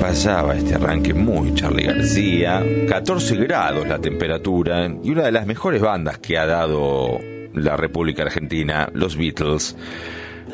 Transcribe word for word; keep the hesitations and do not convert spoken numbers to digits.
fallaba este arranque muy Charly García. catorce grados la temperatura y una de las mejores bandas que ha dado la República Argentina, los Beatles.